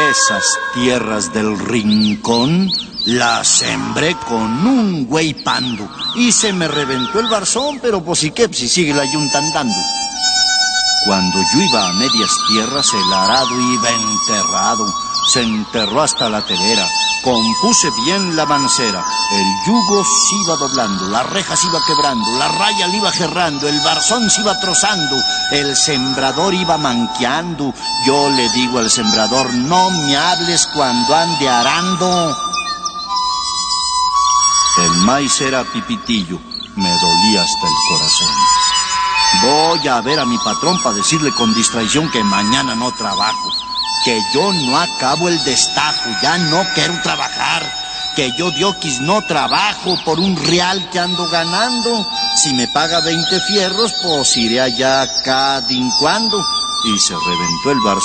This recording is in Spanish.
Esas tierras del rincón las sembré con un güey pando y se me reventó el barzón, pero pues sí que si sigue la yunta andando. Cuando yo iba a medias tierras, el arado iba enterrado, se enterró hasta la telera. Compuse bien la mancera, el yugo se iba doblando, la reja se iba quebrando, la raya le iba gerrando, el barzón se iba trozando, el sembrador iba manqueando. Yo le digo al sembrador, no me hables cuando ande arando. El maíz era pipitillo, me dolía hasta el corazón. Voy a ver a mi patrón para decirle con distracción que mañana no trabajo, que yo no acabo el destajo, ya no quiero trabajar, que yo dioquis no trabajo por un real que ando ganando. Si me paga 20 fierros, pues iré allá cada vez en cuando. Y se reventó el barzón.